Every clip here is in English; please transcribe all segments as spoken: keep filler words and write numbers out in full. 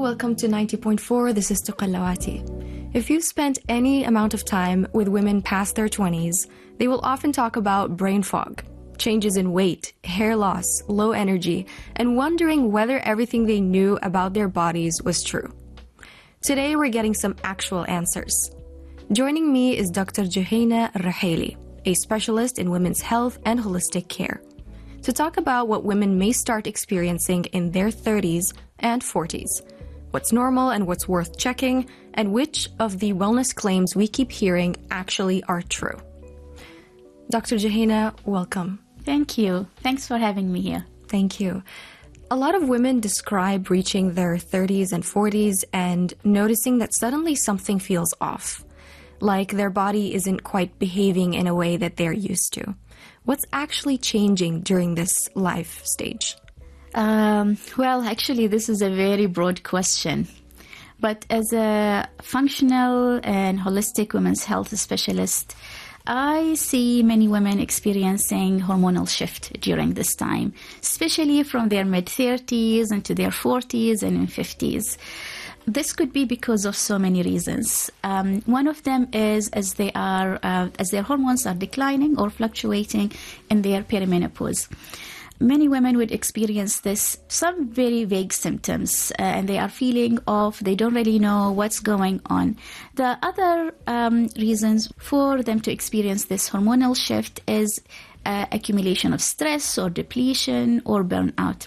welcome to ninety point four. This is Tuqallawati. If you've spent any amount of time with women past their twenties, they will often talk about brain fog, changes in weight, hair loss, low energy, and wondering whether everything they knew about their bodies was true. Today, we're getting some actual answers. Joining me is Doctor Juhayna Al-Ruhaili, a specialist in women's health and holistic care, to talk about what women may start experiencing in their thirties and forties, what's normal and what's worth checking, and which of the wellness claims we keep hearing actually are true. Doctor Juhayna, welcome. Thank you. Thanks for having me here. Thank you. A lot of women describe reaching their thirties and forties and noticing that suddenly something feels off, like their body isn't quite behaving in a way that they're used to. What's actually changing during this life stage? Um, well, actually, this is a very broad question. But as a functional and holistic women's health specialist, I see many women experiencing hormonal shift during this time, especially from their mid-thirties into their forties and in fifties. This could be because of so many reasons. Um, one of them is as they are, uh, as their hormones are declining or fluctuating in their perimenopause. Many women would experience this, some very vague symptoms, uh, and they are feeling off. They don't really know what's going on. The other um, reasons for them to experience this hormonal shift is uh, accumulation of stress or depletion or burnout.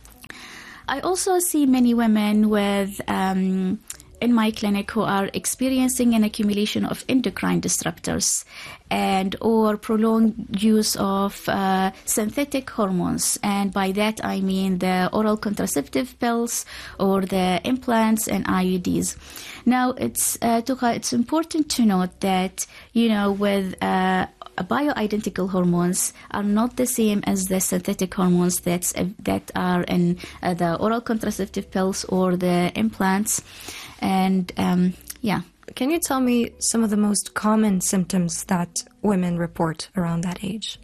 I also see many women with, um, in my clinic, who are experiencing an accumulation of endocrine disruptors and or prolonged use of uh, synthetic hormones. And by that, I mean the oral contraceptive pills or the implants and I U Ds. Now, it's, uh, Tuqa, it's important to note that, you know, with uh, bioidentical hormones are not the same as the synthetic hormones that's, uh, that are in uh, the oral contraceptive pills or the implants. And um, yeah. Can you tell me some of the most common symptoms that women report around that age?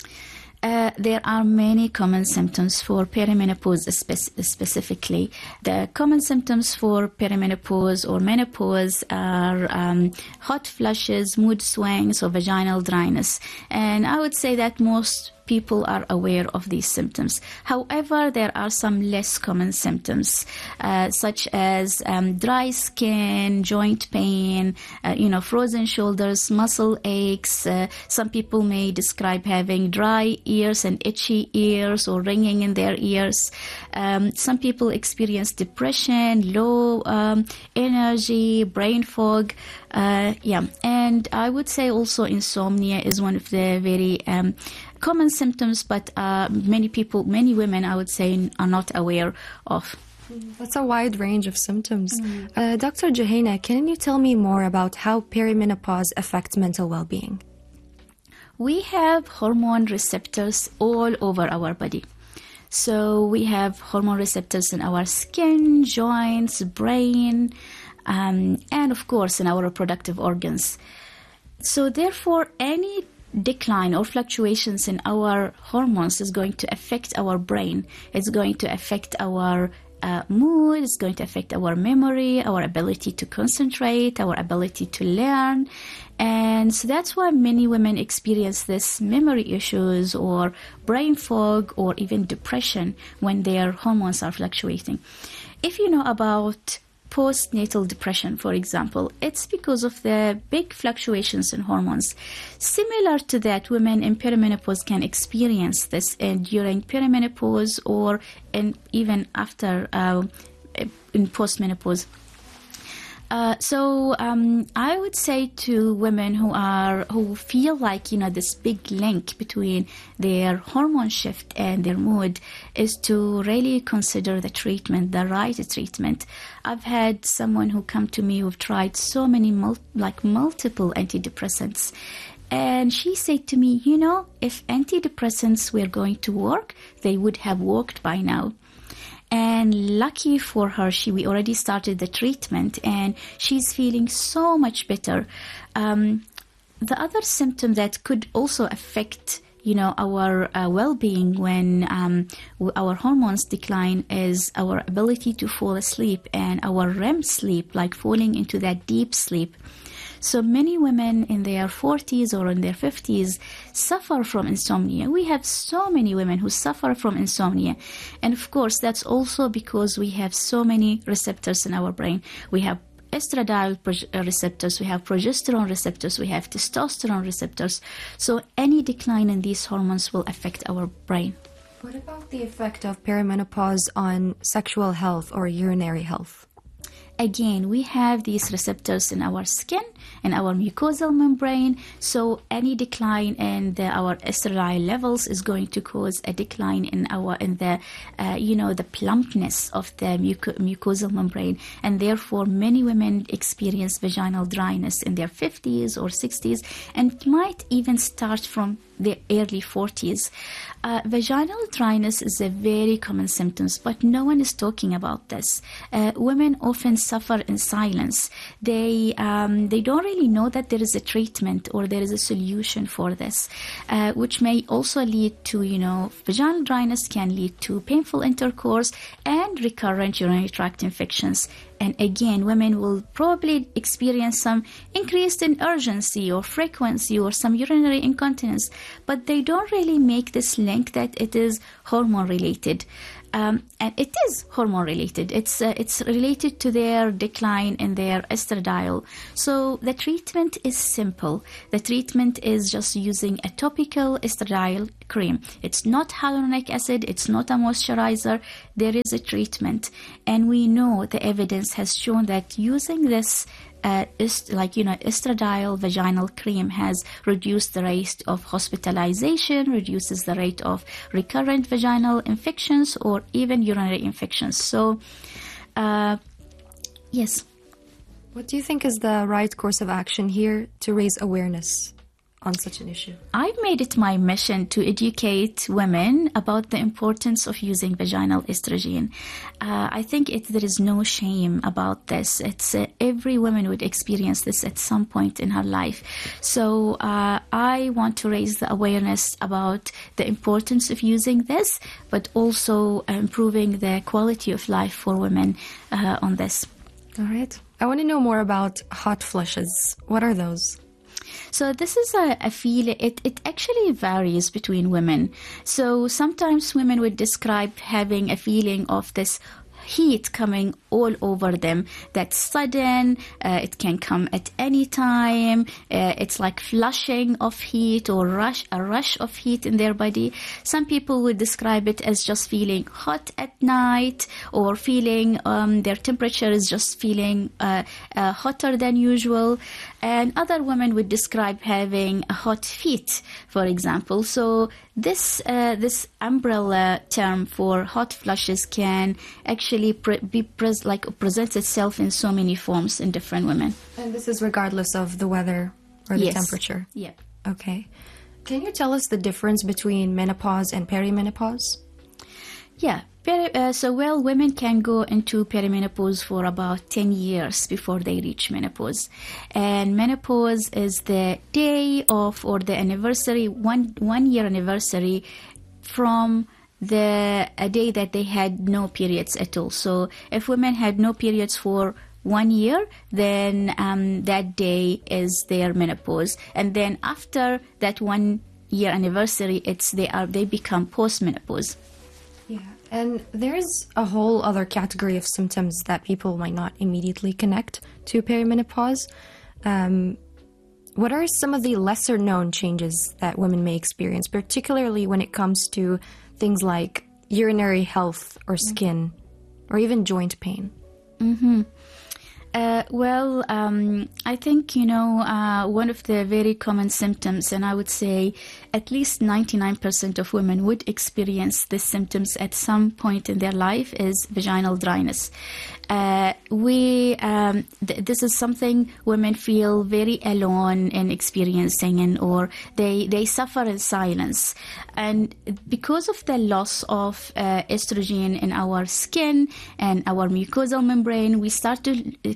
Uh, there are many common symptoms for perimenopause spe- specifically. The common symptoms for perimenopause or menopause are um, hot flushes, mood swings, or vaginal dryness. And I would say that most people are aware of these symptoms. However, there are some less common symptoms, uh, such as um, dry skin, joint pain, uh, you know, frozen shoulders, muscle aches. Uh, some people may describe having dry ears and itchy ears or ringing in their ears. Um, some people experience depression, low um, energy, brain fog. Uh, yeah, and I would say also insomnia is one of the very um, common symptoms, but uh, many people, many women, I would say, are not aware of. That's a wide range of symptoms. Mm. Uh, Doctor Juhayna, can you tell me more about how perimenopause affects mental well-being? We have hormone receptors all over our body. So we have hormone receptors in our skin, joints, brain, um, and of course in our reproductive organs. So therefore, any decline or fluctuations in our hormones is going to affect our brain. It's going to affect our uh, mood. It's going to affect our memory, our ability to concentrate, our ability to learn. And so that's why many women experience this memory issues or brain fog or even depression when their hormones are fluctuating. If you know about postnatal depression, for example, it's because of the big fluctuations in hormones. Similar to that, women in perimenopause can experience this in, during perimenopause or in, even after uh, in postmenopause. Uh, so um, I would say to women who are who feel like, you know, this big link between their hormone shift and their mood is to really consider the treatment, the right treatment. I've had someone who come to me who've tried so many mul- like multiple antidepressants. And she said to me, you know, if antidepressants were going to work, they would have worked by now. And lucky for her, she we already started the treatment, and she's feeling so much better. Um, the other symptom that could also affect, you know, our uh, well-being when um, our hormones decline is our ability to fall asleep and our R E M sleep, like falling into that deep sleep. So many women in their forties or in their fifties suffer from insomnia. We have so many women who suffer from insomnia. And of course, that's also because we have so many receptors in our brain. We have estradiol receptors, we have progesterone receptors, we have testosterone receptors. So any decline in these hormones will affect our brain. What about the effect of perimenopause on sexual health or urinary health? Again, we have these receptors in our skin and our mucosal membrane, so any decline in the, our estradiol levels is going to cause a decline in our in the uh, you know the plumpness of the muco- mucosal membrane, and therefore many women experience vaginal dryness in their fifties or sixties, and it might even start from the early forties. Uh, vaginal dryness is a very common symptom, but no one is talking about this. Uh, women often suffer in silence. They um, they don't really know that there is a treatment or there is a solution for this, uh, which may also lead to, you know, vaginal dryness can lead to painful intercourse and recurrent urinary tract infections. And again, women will probably experience some increase in urgency or frequency or some urinary incontinence, but they don't really make this link that it is hormone related. Um, and it is hormone related. It's uh, it's related to their decline in their estradiol. So the treatment is simple. The treatment is just using a topical estradiol cream. It's not hyaluronic acid. It's not a moisturizer. There is a treatment, and we know the evidence has shown that using this Uh, est- like, you know, estradiol vaginal cream has reduced the rate of hospitalization, reduces the rate of recurrent vaginal infections or even urinary infections. So, uh, yes. What do you think is the right course of action here to raise awareness on such an issue? I've made it my mission to educate women about the importance of using vaginal estrogen. Uh, I think it, there is no shame about this. It's uh, every woman would experience this at some point in her life. So uh, I want to raise the awareness about the importance of using this, but also improving the quality of life for women uh, on this. All right. I want to know more about hot flushes. What are those? So this is a, a feel, it, it actually varies between women. So sometimes women would describe having a feeling of this heat coming all over them. That's sudden. Uh, it can come at any time. Uh, it's like flushing of heat or rush, a rush of heat in their body. Some people would describe it as just feeling hot at night, or feeling um, their temperature is just feeling uh, uh, hotter than usual. And other women would describe having a hot feet, for example. So this uh, this umbrella term for hot flushes can actually pre- be pres- like presents itself in so many forms in different women. And this is regardless of the weather or the Yes. temperature? Yeah. Okay. Can you tell us the difference between menopause and perimenopause? Yeah. Peri- uh, so, well, women can go into perimenopause for about ten years before they reach menopause. And menopause is the day of, or the anniversary, one one year anniversary from the a day that they had no periods at all. So if women had no periods for one year, then um, that day is their menopause. And then after that one year anniversary, it's they are they become postmenopause. Yeah. And there's a whole other category of symptoms that people might not immediately connect to perimenopause. Um, what are some of the lesser known changes that women may experience, particularly when it comes to things like urinary health or skin, or even joint pain? Mm-hmm. Uh, well, um, I think, you know, uh, one of the very common symptoms, and I would say at least ninety-nine percent of women would experience these symptoms at some point in their life, is vaginal dryness. Uh, we um, th- this is something women feel very alone in experiencing, and or they they suffer in silence. And because of the loss of uh, estrogen in our skin and our mucosal membrane, we start to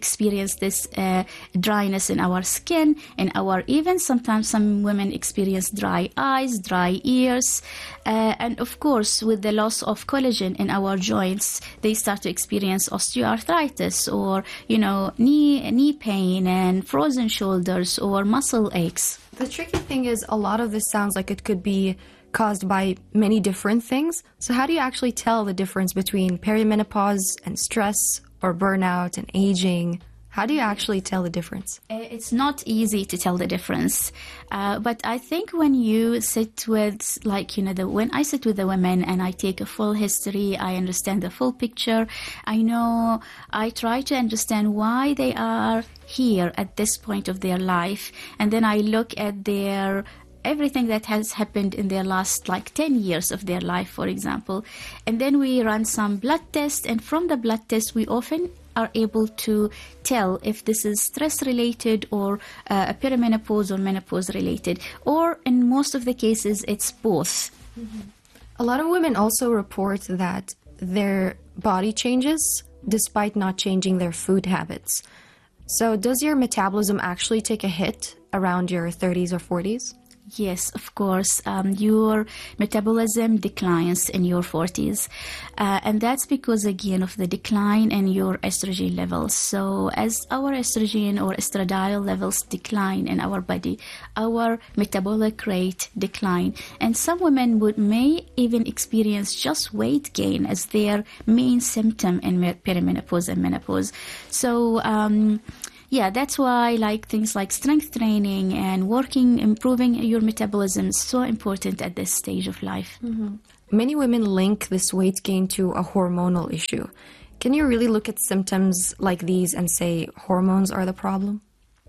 experience this uh, dryness in our skin, and our even sometimes some women experience dry eyes, dry ears, uh, and of course with the loss of collagen in our joints, they start to experience osteoarthritis, or you know knee knee pain and frozen shoulders or muscle aches. The tricky thing is a lot of this sounds like it could be caused by many different things. So how do you actually tell the difference between perimenopause and stress or burnout and aging? How do you actually tell the difference? It's not easy to tell the difference. Uh, but I think when you sit with, like, you know, the, when I sit with the women and I take a full history, I understand the full picture. I know, I try to understand why they are here at this point of their life. And then I look at their everything that has happened in their last like ten years of their life, for example. And then we run some blood tests, and from the blood test we often are able to tell if this is stress related or uh, perimenopause or menopause related, or in most of the cases it's both. Mm-hmm. A lot of women also report that their body changes despite not changing their food habits. So does your metabolism actually take a hit around your thirties or forties? Yes, of course. Um, your metabolism declines in your forties. Uh, and that's because, again, of the decline in your estrogen levels. So as our estrogen or estradiol levels decline in our body, our metabolic rate decline. And some women would may even experience just weight gain as their main symptom in perimenopause and menopause. So, um, Yeah, that's why like things like strength training and working, improving your metabolism is so important at this stage of life. Mm-hmm. Many women link this weight gain to a hormonal issue. Can you really look at symptoms like these and say hormones are the problem?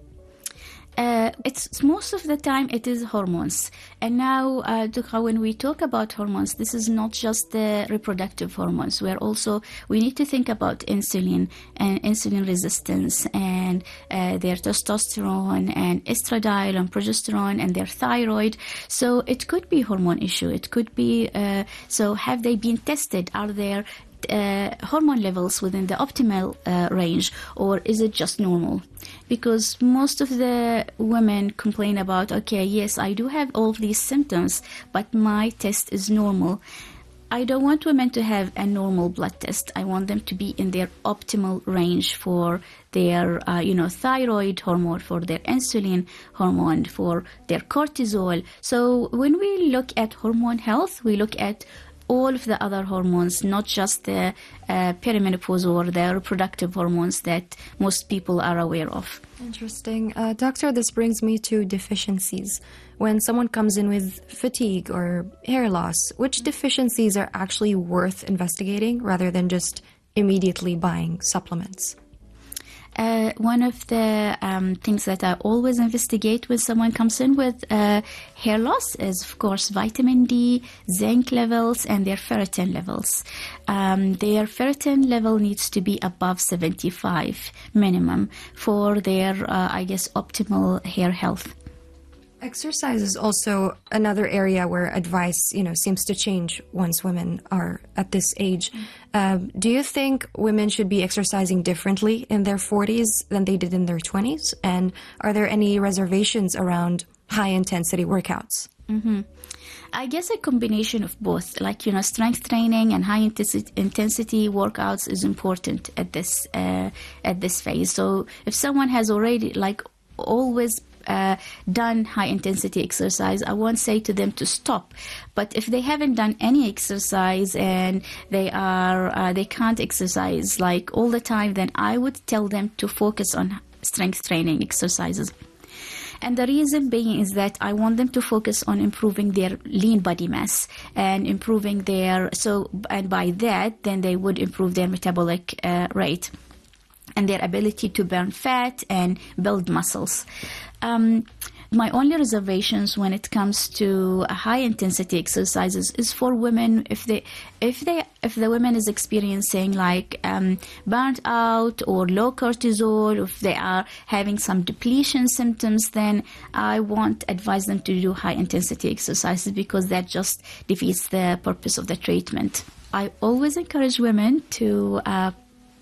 Uh, it's most of the time it is hormones. And now, uh, Dukha, when we talk about hormones, this is not just the reproductive hormones. We're also, we need to think about insulin and insulin resistance and uh, their testosterone and estradiol and progesterone and their thyroid. So it could be hormone issue. It could be, uh, so have they been tested? Are there Uh, hormone levels within the optimal uh, range, or is it just normal? Because most of the women complain about, okay, yes, I do have all of these symptoms, but my test is normal. I don't want women to have a normal blood test. I want them to be in their optimal range for their, uh, you know, thyroid hormone, for their insulin hormone, for their cortisol. So when we look at hormone health, we look at all of the other hormones, not just the uh, perimenopause or the reproductive hormones that most people are aware of. Interesting. Uh, doctor, this brings me to deficiencies. When someone comes in with fatigue or hair loss, which deficiencies are actually worth investigating rather than just immediately buying supplements? Uh, one of the um, things that I always investigate when someone comes in with uh, hair loss is, of course, vitamin D, zinc levels, and their ferritin levels. Um, their ferritin level needs to be above seventy-five minimum for their, uh, I guess, optimal hair health. Exercise is also another area where advice, you know, seems to change once women are at this age. Um, do you think women should be exercising differently in their forties than they did in their twenties? And are there any reservations around high-intensity workouts? Mm-hmm. I guess a combination of both, like, you know, strength training and high intensity, intensity workouts is important at this uh, at this phase. So if someone has already, like, always Uh, done high intensity exercise, I won't say to them to stop. But if they haven't done any exercise and they are uh, they can't exercise like all the time, then I would tell them to focus on strength training exercises. And the reason being is that I want them to focus on improving their lean body mass and improving their, so, and by that, then they would improve their metabolic uh, rate and their ability to burn fat and build muscles. Um, my only reservations when it comes to high intensity exercises is for women if they if they if the woman is experiencing like um, burnt out or low cortisol, if they are having some depletion symptoms, then I won't advise them to do high intensity exercises because that just defeats the purpose of the treatment. I always encourage women to uh,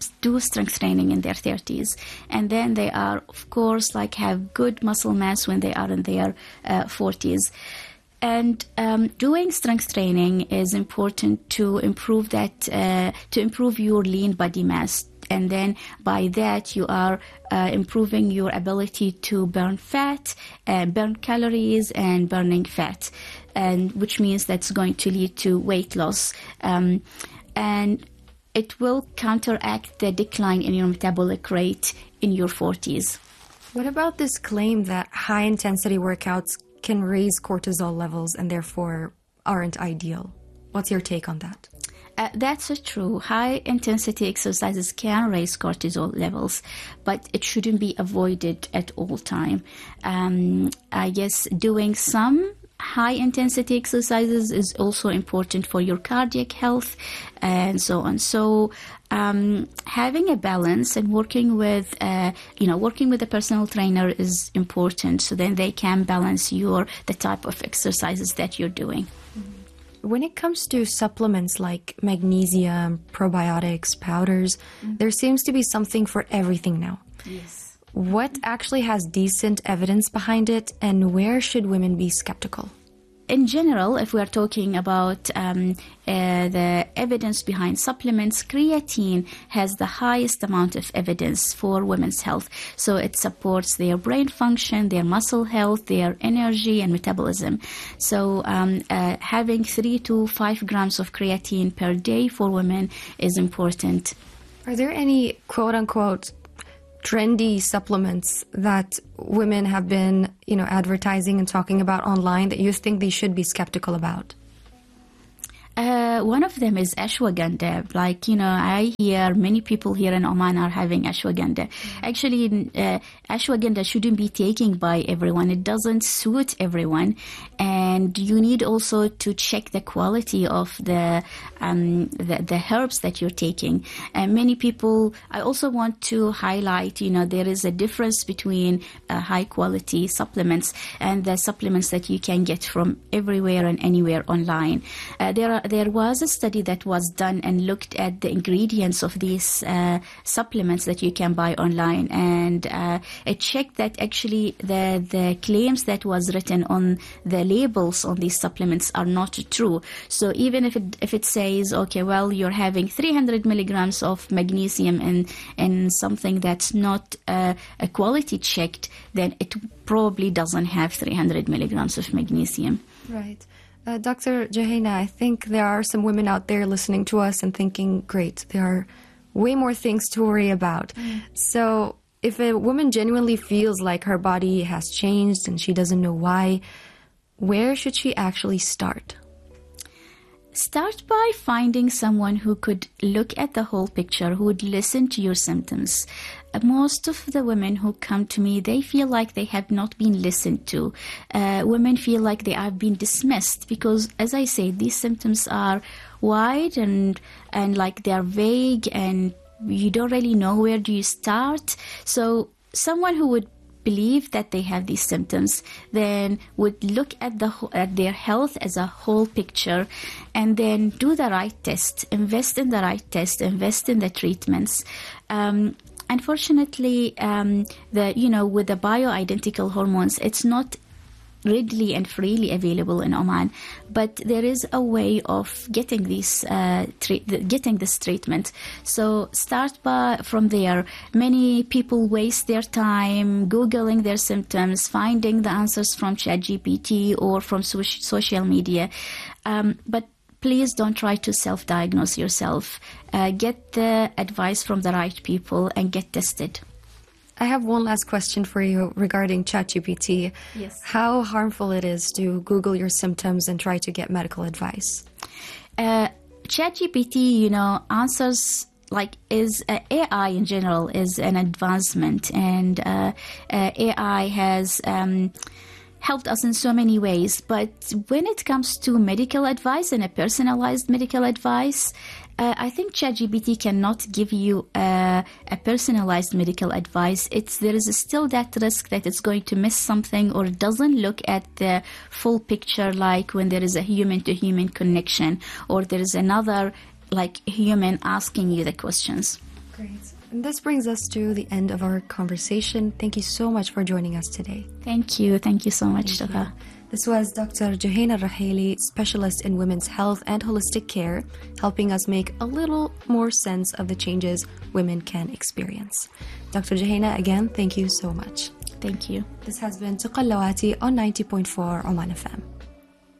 do strength training in their thirties, and then they are, of course, like have good muscle mass when they are in their uh, forties. And um, doing strength training is important to improve that, uh, to improve your lean body mass. And then by that, you are uh, improving your ability to burn fat, uh, burn calories, and burning fat, and which means that's going to lead to weight loss. Um, and it will counteract the decline in your metabolic rate in your forties. What about this claim that high-intensity workouts can raise cortisol levels and therefore aren't ideal? What's your take on that? Uh, that's uh, true. High-intensity exercises can raise cortisol levels, but it shouldn't be avoided at all time. Um, I guess doing some high-intensity exercises is also important for your cardiac health and so on. So um, having a balance and working with, uh, you know, working with a personal trainer is important. So then they can balance your the type of exercises that you're doing. When it comes to supplements like magnesium, probiotics, powders, mm-hmm. there seems to be something for everything now. Yes. What actually has decent evidence behind it, and where should women be skeptical? In general, if we are talking about um, uh, the evidence behind supplements, creatine has the highest amount of evidence for women's health. So it supports their brain function, their muscle health, their energy and metabolism. So um, uh, having three to five grams of creatine per day for women is important. Are there any quote-unquote trendy supplements that women have been, you know, advertising and talking about online that you think they should be skeptical about? Uh, one of them is ashwagandha. Like, you know, I hear many people here in Oman are having ashwagandha. Mm-hmm. Actually, uh, ashwagandha shouldn't be taken by everyone. It doesn't suit everyone. And you need also to check the quality of the um, the, the herbs that you're taking. And many people, I also want to highlight, you know, there is a difference between uh, high quality supplements and the supplements that you can get from everywhere and anywhere online. Uh, there are There was a study that was done and looked at the ingredients of these uh, supplements that you can buy online, and uh, it checked that actually the the claims that was written on the labels on these supplements are not true. So even if it if it says, okay, well, you're having three hundred milligrams of magnesium in in something that's not uh, a quality checked, then it probably doesn't have three hundred milligrams of magnesium. Right. Uh, Doctor Juhayna, I think there are some women out there listening to us and thinking, great, there are way more things to worry about. Mm. So if a woman genuinely feels like her body has changed and she doesn't know why, where should she actually start? Start by finding someone who could look at the whole picture, who would listen to your symptoms. Uh, most of the women who come to me, they feel like they have not been listened to. Uh, women feel like they have been dismissed because, as I say, these symptoms are wide and and like they are vague, and you don't really know where do you start. So someone who would believe that they have these symptoms then would look at the at their health as a whole picture, and then do the right test, invest in the right test, invest in the treatments. Um, unfortunately, um, the you know with the bioidentical hormones, it's not readily and freely available in Oman, but there is a way of getting these uh, tre- getting this treatment. So start by from there. Many people waste their time googling their symptoms, finding the answers from ChatGPT or from so- social media, um, but please don't try to self-diagnose yourself. Uh, get the advice from the right people and get tested. I have one last question for you regarding ChatGPT. Yes. How harmful it is to Google your symptoms and try to get medical advice? Uh, ChatGPT, you know, answers like is uh, A I in general is an advancement, and uh, uh, A I has um, helped us in so many ways. But when it comes to medical advice and a personalized medical advice, Uh, I think ChatGPT cannot give you uh, a personalized medical advice. It's there is still that risk that it's going to miss something or it doesn't look at the full picture, like when there is a human-to-human connection or there is another like human asking you the questions. Great. And this brings us to the end of our conversation. Thank you so much for joining us today. Thank you. Thank you so much, Shaka. This was Doctor Juhayna Al-Ruhaili, specialist in women's health and holistic care, helping us make a little more sense of the changes women can experience. Doctor Juhayna, again, thank you so much. Thank you. This has been Tuqallawati on ninety point four Oman F M.